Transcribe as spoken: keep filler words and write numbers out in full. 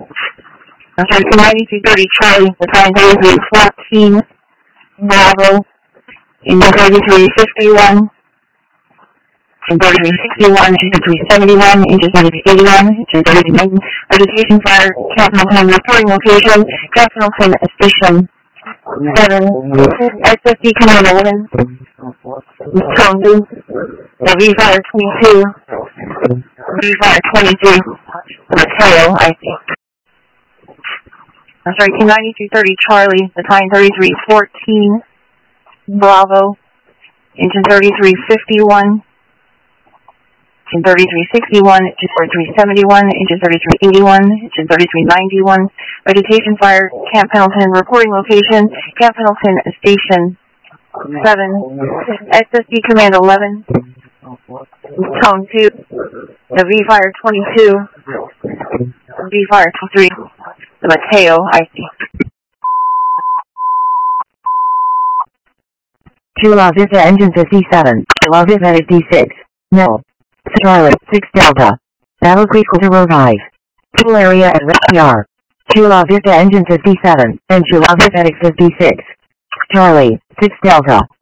I'm sorry, two ninety-two thirty Charlie, the time thirty-three fourteen, Bravo, engine thirty-three fifty-one, engine thirty-three sixty-one, engine thirty-three seventy-one, engine thirty-three eighty-one, engine thirty-three ninety, vegetation fire, Capitol Pen, reporting location, Capitol Pen Station seven, S S D Command eleven, Tone two, the V Fire twenty-two, V Fire twenty-two, Mateo, I think. I'm sorry, two ninety-two thirty Charlie, the time thirty-three fourteen, Bravo, engine thirty-three fifty-one, engine thirty-three sixty-one, engine thirty-three seventy-one, engine thirty-three eighty-one, engine thirty-three ninety-one, vegetation fire, Camp Pendleton, reporting location, Camp Pendleton Station seven, S S D Command eleven, Tone two, the V Fire twenty-two, V Fire twenty-three, the Mateo, I think. To La Vista engine fifty-seven, La Vista D six, no. Charlotte, six Delta. Battle Creek zero five. Tool area at Red R. Chula Vista engine fifty-seven, and Chula Vista fifty-six. Charlie, six Delta.